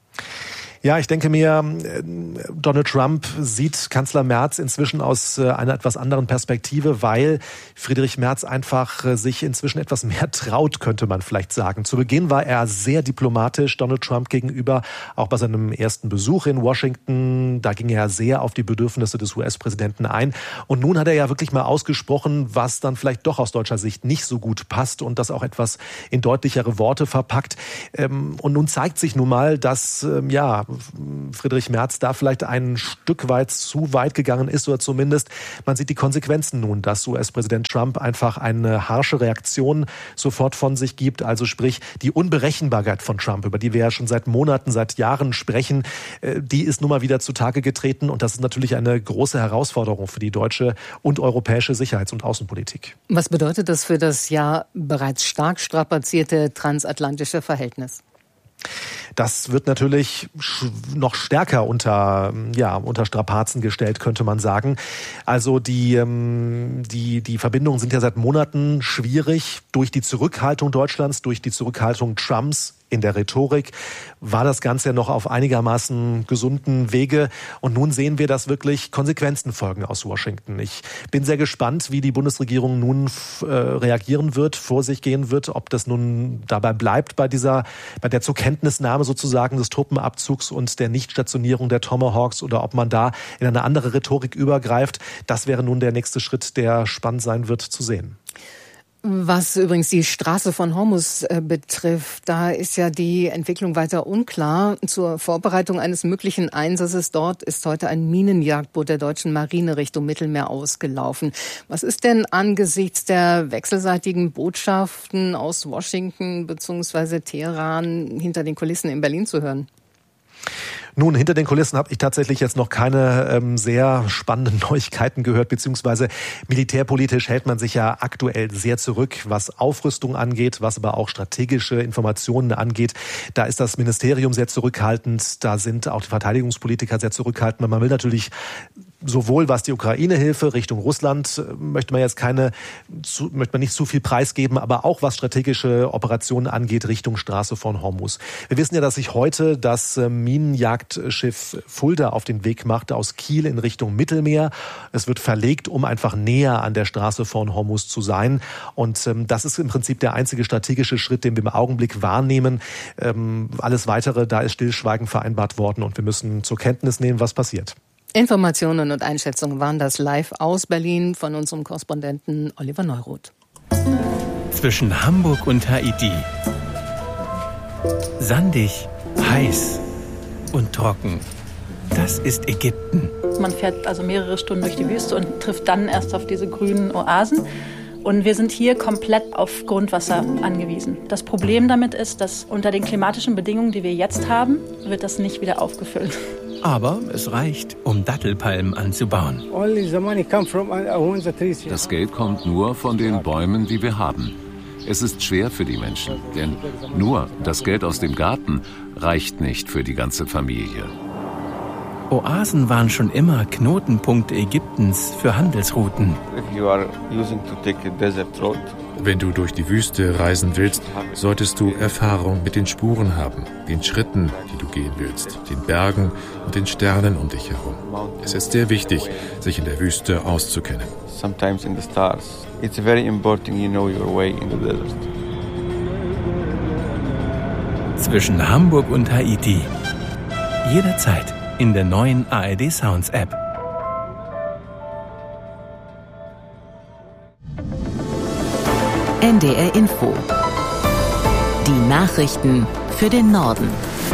Speaker 22: Ja, ich denke mir, Donald Trump sieht Kanzler Merz inzwischen aus einer etwas anderen Perspektive, weil Friedrich Merz einfach sich inzwischen etwas mehr traut, könnte man vielleicht sagen. Zu Beginn war er sehr diplomatisch Donald Trump gegenüber, auch bei seinem ersten Besuch in Washington. Da ging er sehr auf die Bedürfnisse des U S-Präsidenten ein. Und nun hat er ja wirklich mal ausgesprochen, was dann vielleicht doch aus deutscher Sicht nicht so gut passt und das auch etwas in deutlichere Worte verpackt. Und nun zeigt sich nun mal, dass, ja, Friedrich Merz da vielleicht ein Stück weit zu weit gegangen ist, oder zumindest man sieht die Konsequenzen nun, dass U S-Präsident Trump einfach eine harsche Reaktion sofort von sich gibt. Also sprich, die Unberechenbarkeit von Trump, über die wir ja schon seit Monaten, seit Jahren sprechen, die ist nun mal wieder zutage getreten. Und das ist natürlich eine große Herausforderung für die deutsche und europäische Sicherheits- und Außenpolitik.
Speaker 6: Was bedeutet das für das ja bereits stark strapazierte transatlantische Verhältnis?
Speaker 22: Das wird natürlich noch stärker unter, ja, unter Strapazen gestellt, könnte man sagen. Also die, die, die Verbindungen sind ja seit Monaten schwierig. Durch die Zurückhaltung Deutschlands, durch die Zurückhaltung Trumps in der Rhetorik war das Ganze ja noch auf einigermaßen gesunden Wege. Und nun sehen wir, dass wirklich Konsequenzen folgen aus Washington. Ich bin sehr gespannt, wie die Bundesregierung nun äh, reagieren wird, vor sich gehen wird, ob das nun dabei bleibt bei dieser, bei der Zurkenntnisnahme sozusagen des Truppenabzugs und der Nichtstationierung der Tomahawks, oder ob man da in eine andere Rhetorik übergreift. Das wäre nun der nächste Schritt, der spannend sein wird zu sehen.
Speaker 6: Was übrigens die Straße von Hormuz äh, betrifft, da ist ja die Entwicklung weiter unklar. Zur Vorbereitung eines möglichen Einsatzes dort ist heute ein Minenjagdboot der deutschen Marine Richtung Mittelmeer ausgelaufen. Was ist denn angesichts der wechselseitigen Botschaften aus Washington bzw. Teheran hinter den Kulissen in Berlin zu hören?
Speaker 22: Nun, hinter den Kulissen habe ich tatsächlich jetzt noch keine ähm, sehr spannenden Neuigkeiten gehört, beziehungsweise militärpolitisch hält man sich ja aktuell sehr zurück, was Aufrüstung angeht, was aber auch strategische Informationen angeht. Da ist das Ministerium sehr zurückhaltend, da sind auch die Verteidigungspolitiker sehr zurückhaltend. Man will natürlich sowohl was die Ukraine-Hilfe Richtung Russland, möchte man jetzt keine, zu, möchte man nicht zu viel preisgeben, aber auch was strategische Operationen angeht Richtung Straße von Hormuz. Wir wissen ja, dass sich heute das Minenjagdschiff Fulda auf den Weg machte aus Kiel in Richtung Mittelmeer. Es wird verlegt, um einfach näher an der Straße von Hormuz zu sein. Und ähm, das ist im Prinzip der einzige strategische Schritt, den wir im Augenblick wahrnehmen. Ähm, alles Weitere, da ist Stillschweigen vereinbart worden und wir müssen zur Kenntnis nehmen, was passiert.
Speaker 6: Informationen und Einschätzungen waren das live aus Berlin von unserem Korrespondenten Oliver Neuroth.
Speaker 3: Zwischen Hamburg und Haiti. Sandig, heiß und trocken. Das ist Ägypten.
Speaker 4: Man fährt also mehrere Stunden durch die Wüste und trifft dann erst auf diese grünen Oasen. Und wir sind hier komplett auf Grundwasser angewiesen. Das Problem damit ist, dass unter den klimatischen Bedingungen, die wir jetzt haben, wird das nicht wieder aufgefüllt.
Speaker 3: Aber es reicht, um Dattelpalmen anzubauen.
Speaker 23: Das Geld kommt nur von den Bäumen, die wir haben. Es ist schwer für die Menschen, denn nur das Geld aus dem Garten reicht nicht für die ganze Familie.
Speaker 3: Oasen waren schon immer Knotenpunkte Ägyptens für Handelsrouten.
Speaker 5: Wenn du durch die Wüste reisen willst, solltest du Erfahrung mit den Spuren haben, den Schritten, die du gehen willst, den Bergen und den Sternen um dich herum. Es ist sehr wichtig, sich in der Wüste auszukennen.
Speaker 7: Sometimes in the stars. It's very important you know your way in the desert.
Speaker 3: Zwischen Hamburg und Haiti. Jederzeit in der neuen A R D Sounds App.
Speaker 1: N D R Info. Die Nachrichten für den Norden.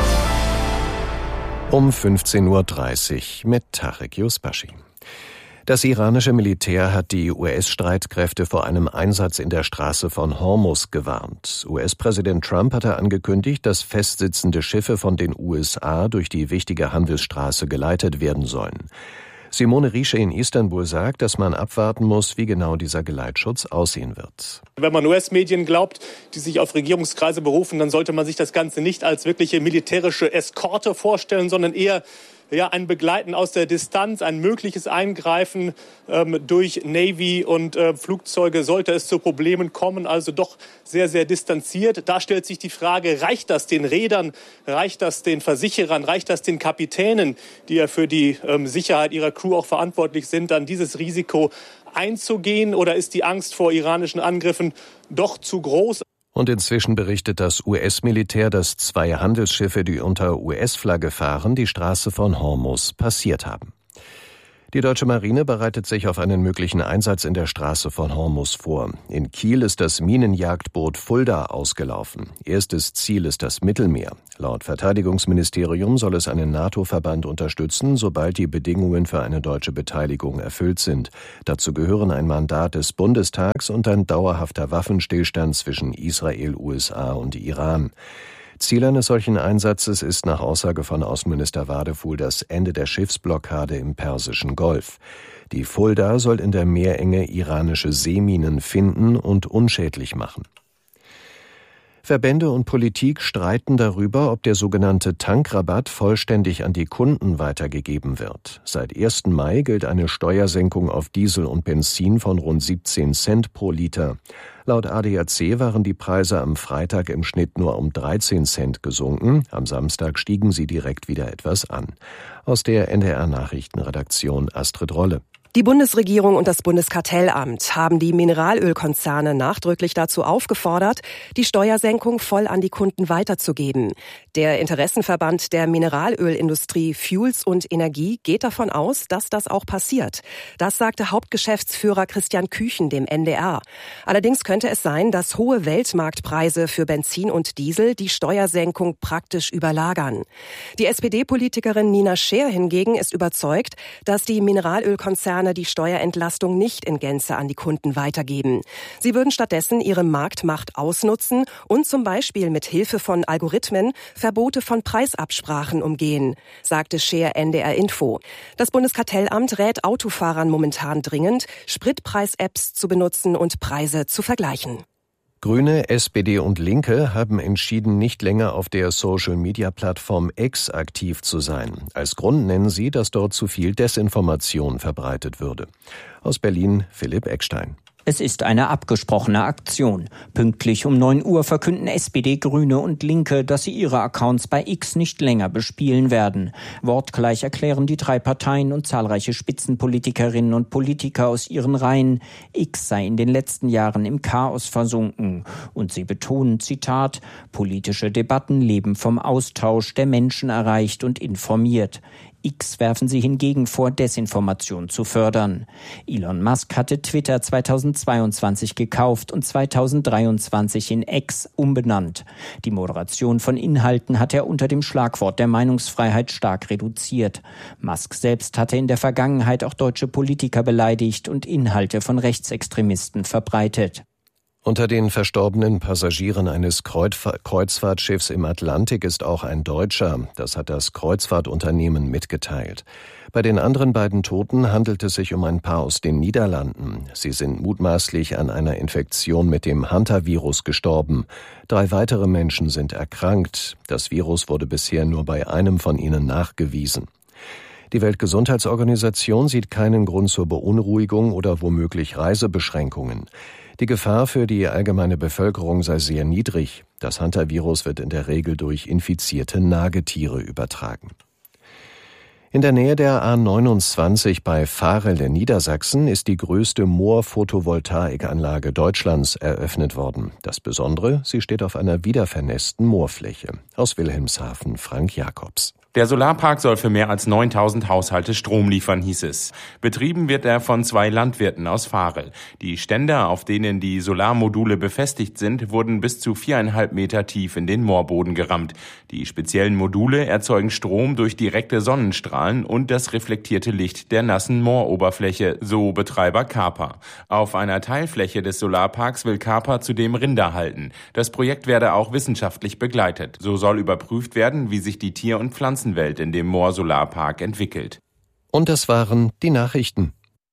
Speaker 2: Um fünfzehn Uhr dreißig mit Tarek Yusbashi. Das iranische Militär hat die U S-Streitkräfte vor einem Einsatz in der Straße von Hormuz gewarnt. U S-Präsident Trump hatte angekündigt, dass festsitzende Schiffe von den U S A durch die wichtige Handelsstraße geleitet werden sollen. Simone Riesche in Istanbul sagt, dass man abwarten muss, wie genau dieser Geleitschutz aussehen wird.
Speaker 8: Wenn man U S-Medien glaubt, die sich auf Regierungskreise berufen, dann sollte man sich das Ganze nicht als wirkliche militärische Eskorte vorstellen, sondern eher ja, ein Begleiten aus der Distanz, ein mögliches Eingreifen ähm, durch Navy und äh, Flugzeuge, sollte es zu Problemen kommen, also doch sehr, sehr distanziert. Da stellt sich die Frage, reicht das den Reedern, reicht das den Versicherern, reicht das den Kapitänen, die ja für die ähm, Sicherheit ihrer Crew auch verantwortlich sind, dann dieses Risiko einzugehen, oder ist die Angst vor iranischen Angriffen doch zu groß?
Speaker 2: Und inzwischen berichtet das U S-Militär, dass zwei Handelsschiffe, die unter U S-Flagge fahren, die Straße von Hormuz passiert haben. Die deutsche Marine bereitet sich auf einen möglichen Einsatz in der Straße von Hormuz vor. In Kiel ist das Minenjagdboot Fulda ausgelaufen. Erstes Ziel ist das Mittelmeer. Laut Verteidigungsministerium soll es einen NATO-Verband unterstützen, sobald die Bedingungen für eine deutsche Beteiligung erfüllt sind. Dazu gehören ein Mandat des Bundestags und ein dauerhafter Waffenstillstand zwischen Israel, U S A und Iran. Ziel eines solchen Einsatzes ist nach Aussage von Außenminister Wadefuhl das Ende der Schiffsblockade im Persischen Golf. Die Fulda soll in der Meerenge iranische Seeminen finden und unschädlich machen. Verbände und Politik streiten darüber, ob der sogenannte Tankrabatt vollständig an die Kunden weitergegeben wird. Seit ersten Mai gilt eine Steuersenkung auf Diesel und Benzin von rund siebzehn Cent pro Liter. Laut A D A C waren die Preise am Freitag im Schnitt nur um dreizehn Cent gesunken. Am Samstag stiegen sie direkt wieder etwas an. Aus der N D R-Nachrichtenredaktion Astrid Rolle.
Speaker 24: Die Bundesregierung und das Bundeskartellamt haben die Mineralölkonzerne nachdrücklich dazu aufgefordert, die Steuersenkung voll an die Kunden weiterzugeben. Der Interessenverband der Mineralölindustrie Fuels und Energie geht davon aus, dass das auch passiert. Das sagte Hauptgeschäftsführer Christian Küchen dem N D R. Allerdings könnte es sein, dass hohe Weltmarktpreise für Benzin und Diesel die Steuersenkung praktisch überlagern. Die S P D-Politikerin Nina Scheer hingegen ist überzeugt, dass die Mineralölkonzerne die Steuerentlastung nicht in Gänze an die Kunden weitergeben. Sie würden stattdessen ihre Marktmacht ausnutzen und zum Beispiel mit Hilfe von Algorithmen Verbote von Preisabsprachen umgehen, sagte Scheer N D R Info. Das Bundeskartellamt rät Autofahrern momentan dringend, Spritpreis-Apps zu benutzen und Preise zu vergleichen.
Speaker 2: Grüne, S P D und Linke haben entschieden, nicht länger auf der Social-Media-Plattform X aktiv zu sein. Als Grund nennen sie, dass dort zu viel Desinformation verbreitet würde. Aus Berlin Philipp Eckstein.
Speaker 25: Es ist eine abgesprochene Aktion. Pünktlich um neun Uhr verkünden S P D, Grüne und Linke, dass sie ihre Accounts bei X nicht länger bespielen werden. Wortgleich erklären die drei Parteien und zahlreiche Spitzenpolitikerinnen und Politiker aus ihren Reihen, X sei in den letzten Jahren im Chaos versunken. Und sie betonen, Zitat, politische Debatten leben vom Austausch, der Menschen erreicht und informiert. X werfen sie hingegen vor, Desinformation zu fördern. Elon Musk hatte Twitter zweitausendzweiundzwanzig gekauft und zweitausenddreiundzwanzig in X umbenannt. Die Moderation von Inhalten hat er unter dem Schlagwort der Meinungsfreiheit stark reduziert. Musk selbst hatte in der Vergangenheit auch deutsche Politiker beleidigt und Inhalte von Rechtsextremisten verbreitet.
Speaker 2: Unter den verstorbenen Passagieren eines Kreuzfahrtschiffs im Atlantik ist auch ein Deutscher. Das hat das Kreuzfahrtunternehmen mitgeteilt. Bei den anderen beiden Toten handelt es sich um ein Paar aus den Niederlanden. Sie sind mutmaßlich an einer Infektion mit dem Hantavirus gestorben. Drei weitere Menschen sind erkrankt. Das Virus wurde bisher nur bei einem von ihnen nachgewiesen. Die Weltgesundheitsorganisation sieht keinen Grund zur Beunruhigung oder womöglich Reisebeschränkungen. Die Gefahr für die allgemeine Bevölkerung sei sehr niedrig. Das Hantavirus wird in der Regel durch infizierte Nagetiere übertragen. In der Nähe der A neunundzwanzig bei Varel in Niedersachsen ist die größte Moor-Photovoltaikanlage Deutschlands eröffnet worden. Das Besondere, sie steht auf einer wiedervernässten Moorfläche. Aus Wilhelmshaven, Frank Jakobs.
Speaker 9: Der Solarpark soll für mehr als neuntausend Haushalte Strom liefern, hieß es. Betrieben wird er von zwei Landwirten aus Varel. Die Ständer, auf denen die Solarmodule befestigt sind, wurden bis zu viereinhalb Meter tief in den Moorboden gerammt. Die speziellen Module erzeugen Strom durch direkte Sonnenstrahlen und das reflektierte Licht der nassen Mooroberfläche, so Betreiber Kaper. Auf einer Teilfläche des Solarparks will Kaper zudem Rinder halten. Das Projekt werde auch wissenschaftlich begleitet. So soll überprüft werden, wie sich die Tier- und Pflanzenwelt in dem Moor-Solarpark entwickelt.
Speaker 2: Und das waren die Nachrichten.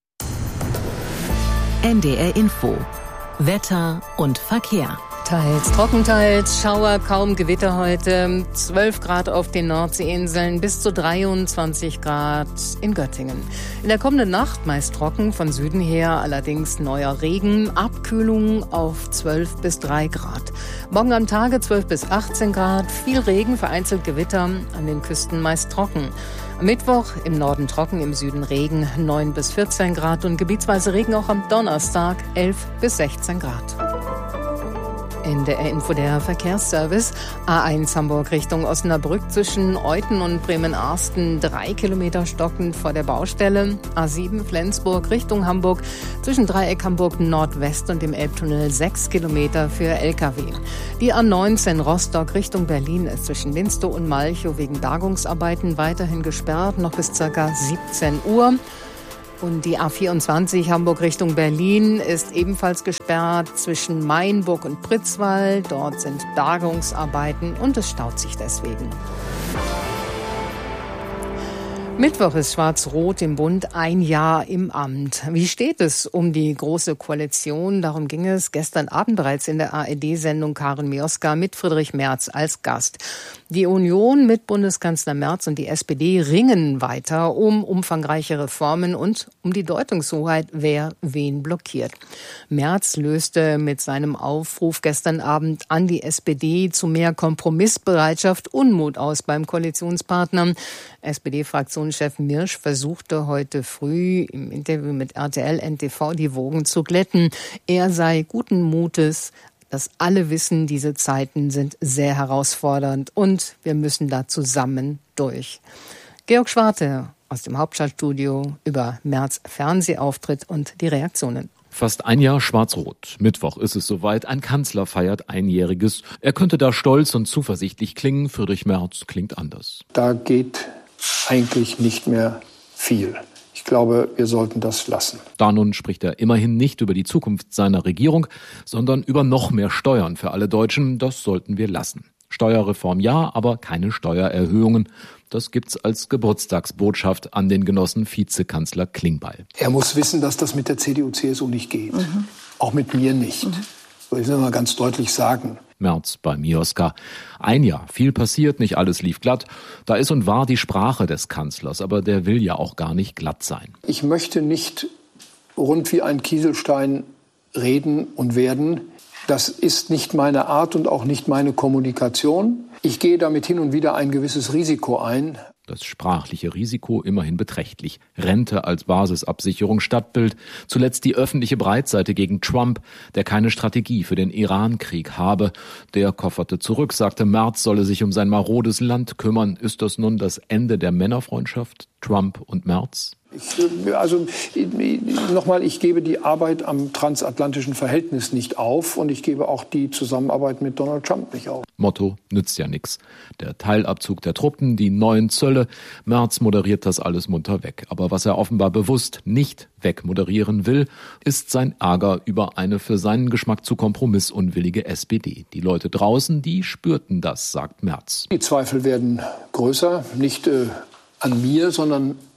Speaker 1: N D R Info. Wetter und Verkehr.
Speaker 6: Teils trocken, teils Schauer, kaum Gewitter heute. zwölf Grad auf den Nordseeinseln, bis zu dreiundzwanzig Grad in Göttingen. In der kommenden Nacht meist trocken, von Süden her allerdings neuer Regen, Abkühlung auf zwölf bis drei Grad. Morgen am Tage zwölf bis achtzehn Grad, viel Regen, vereinzelt Gewitter, an den Küsten meist trocken. Am Mittwoch im Norden trocken, im Süden Regen, neun bis vierzehn Grad und gebietsweise Regen auch am Donnerstag, elf bis sechzehn Grad. In der Info der Verkehrsservice. A eins Hamburg Richtung Osnabrück zwischen Euthen und Bremen-Arsten drei Kilometer stockend vor der Baustelle. A sieben Flensburg Richtung Hamburg zwischen Dreieck Hamburg Nordwest und dem Elbtunnel sechs Kilometer für L K W. Die A neunzehn Rostock Richtung Berlin ist zwischen Linstow und Malchow wegen Bergungsarbeiten weiterhin gesperrt, noch bis ca. siebzehn Uhr. Und die A vierundzwanzig Hamburg Richtung Berlin ist ebenfalls gesperrt zwischen Mainburg und Pritzwalk. Dort sind Bergungsarbeiten und es staut sich deswegen. Mittwoch ist Schwarz-Rot im Bund ein Jahr im Amt. Wie steht es um die Große Koalition? Darum ging es gestern Abend bereits in der A R D-Sendung Karin Mioska mit Friedrich Merz als Gast. Die Union mit Bundeskanzler Merz und die S P D ringen weiter um umfangreiche Reformen und um die Deutungshoheit, wer wen blockiert. Merz löste mit seinem Aufruf gestern Abend an die S P D zu mehr Kompromissbereitschaft Unmut aus beim Koalitionspartner. S P D-Fraktionschef Mirsch versuchte heute früh im Interview mit R T L N T V die Wogen zu glätten. Er sei guten Mutes, dass alle wissen, diese Zeiten sind sehr herausfordernd und wir müssen da zusammen durch. Georg Schwarte aus dem Hauptstadtstudio über Merz Fernsehauftritt und die Reaktionen.
Speaker 10: Fast ein Jahr Schwarz-Rot. Mittwoch ist es soweit. Ein Kanzler feiert Einjähriges. Er könnte da stolz und zuversichtlich klingen. Friedrich Merz klingt anders.
Speaker 11: Da geht eigentlich nicht mehr viel. Ich glaube, wir sollten das lassen.
Speaker 10: Da nun spricht er immerhin nicht über die Zukunft seiner Regierung, sondern über noch mehr Steuern für alle Deutschen. Das sollten wir lassen. Steuerreform ja, aber keine Steuererhöhungen. Das gibt's als Geburtstagsbotschaft an den Genossen Vizekanzler Klingbeil.
Speaker 11: Er muss wissen, dass das mit der C D U C S U nicht geht. Mhm. Auch mit mir nicht. Mhm. So, ich will mal ganz deutlich sagen.
Speaker 10: Merz bei Mioska. Ein Jahr, viel passiert, nicht alles lief glatt. Da ist und war die Sprache des Kanzlers, aber der will ja auch gar nicht glatt sein.
Speaker 11: Ich möchte nicht rund wie ein Kieselstein reden und werden. Das ist nicht meine Art und auch nicht meine Kommunikation. Ich gehe damit hin und wieder ein gewisses Risiko ein.
Speaker 10: Das sprachliche Risiko immerhin beträchtlich. Rente als Basisabsicherung, Stadtbild. Zuletzt die öffentliche Breitseite gegen Trump, der keine Strategie für den Iran-Krieg habe. Der kofferte zurück, sagte Merz, solle sich um sein marodes Land kümmern. Ist das nun das Ende der Männerfreundschaft, Trump und Merz?
Speaker 11: Ich, also nochmal, ich gebe die Arbeit am transatlantischen Verhältnis nicht auf und ich gebe auch die Zusammenarbeit mit Donald Trump nicht auf.
Speaker 10: Motto nützt ja nichts. Der Teilabzug der Truppen, die neuen Zölle. Merz moderiert das alles munter weg. Aber was er offenbar bewusst nicht wegmoderieren will, ist sein Ärger über eine für seinen Geschmack zu kompromissunwillige S P D. Die Leute draußen, die spürten das, sagt Merz.
Speaker 11: Die Zweifel werden größer, nicht äh, an mir, sondern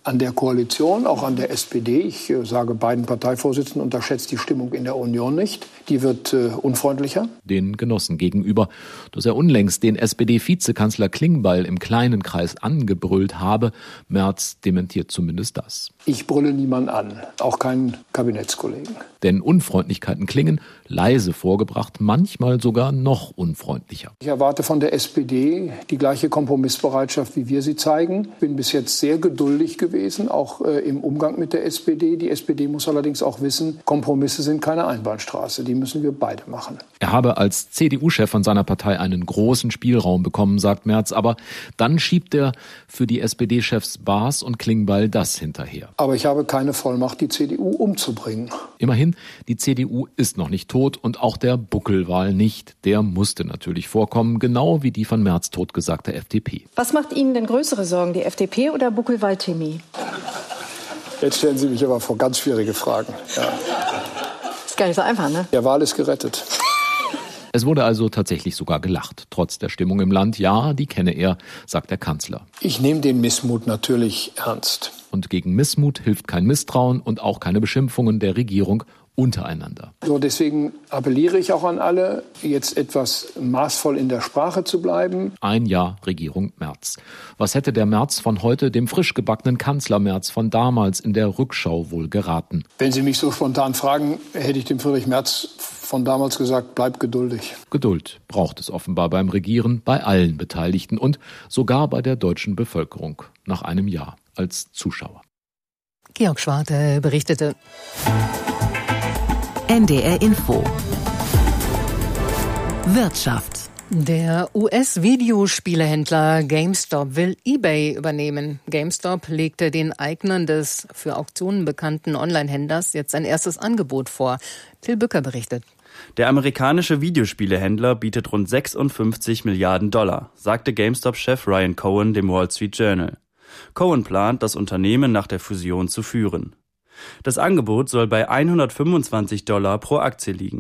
Speaker 11: an der Koalition, auch an der S P D. Ich äh, sage beiden Parteivorsitzenden, unterschätzt die Stimmung in der Union nicht. Die wird äh, unfreundlicher.
Speaker 10: Den Genossen gegenüber, dass er unlängst den S P D-Vizekanzler Klingbeil im kleinen Kreis angebrüllt habe. Merz dementiert zumindest das.
Speaker 11: Ich brülle niemanden an, auch keinen Kabinettskollegen.
Speaker 10: Denn Unfreundlichkeiten klingen, leise vorgebracht, manchmal sogar noch unfreundlicher.
Speaker 11: Ich erwarte von der S P D die gleiche Kompromissbereitschaft, wie wir sie zeigen. Ich bin bis jetzt sehr geduldig gewesen, auch äh, im Umgang mit der S P D. Die S P D muss allerdings auch wissen, Kompromisse sind keine Einbahnstraße. Die müssen wir beide machen.
Speaker 10: Er habe als C D U-Chef von seiner Partei einen großen Spielraum bekommen, sagt Merz. Aber dann schiebt er für die S P D-Chefs Baas und Klingbeil das hinterher.
Speaker 11: Aber ich habe keine Vollmacht, die C D U umzubringen.
Speaker 10: Immerhin, die C D U ist noch nicht tot und auch der Buckelwal nicht. Der musste natürlich vorkommen, genau wie die von Merz totgesagte F D P.
Speaker 13: Was macht Ihnen denn größere Sorgen, die F D P oder Buckelwal-Timmy?
Speaker 11: Jetzt stellen Sie mich aber vor ganz schwierige Fragen. Ja.
Speaker 13: Ist gar nicht so einfach, ne?
Speaker 11: Der Wal ist gerettet.
Speaker 10: Es wurde also tatsächlich sogar gelacht, trotz der Stimmung im Land. Ja, die kenne er, sagt der Kanzler.
Speaker 11: Ich nehme den Missmut natürlich ernst.
Speaker 10: Und gegen Missmut hilft kein Misstrauen und auch keine Beschimpfungen der Regierung untereinander.
Speaker 11: So, deswegen appelliere ich auch an alle, jetzt etwas maßvoll in der Sprache zu bleiben.
Speaker 10: Ein Jahr Regierung Merz. Was hätte der Merz von heute dem frisch gebackenen Kanzler Merz von damals in der Rückschau wohl geraten?
Speaker 11: Wenn Sie mich so spontan fragen, hätte ich dem Friedrich Merz von damals gesagt, bleib geduldig.
Speaker 10: Geduld braucht es offenbar beim Regieren, bei allen Beteiligten und sogar bei der deutschen Bevölkerung nach einem Jahr als Zuschauer.
Speaker 6: Georg Schwarte berichtete.
Speaker 1: N D R Info. Wirtschaft.
Speaker 6: Der U S-Videospielehändler GameStop will eBay übernehmen. GameStop legte den Eignern des für Auktionen bekannten Online-Händlers jetzt ein erstes Angebot vor. Till Bücker berichtet.
Speaker 14: Der amerikanische Videospielehändler bietet rund sechsundfünfzig Milliarden Dollar, sagte GameStop-Chef Ryan Cohen dem Wall Street Journal. Cohen plant, das Unternehmen nach der Fusion zu führen. Das Angebot soll bei hundertfünfundzwanzig Dollar pro Aktie liegen.